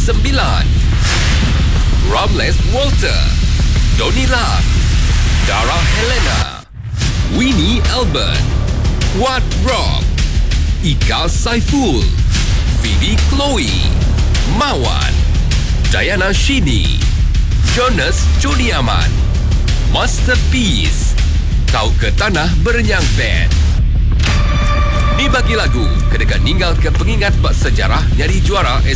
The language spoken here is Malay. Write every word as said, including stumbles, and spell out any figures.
sembilan. Ramles Walter, Donila, Dara Helena, Winnie Albert, Wat Rock, Ika Saiful, Vivi Chloe, Mawan, Diana Shini, Jonas Jodiaman, Masterpiece, Kau ke Tanah Berenyang Band. Ni bagi lagu kedekat ninggal ke pengingat bak sejarah nyari juara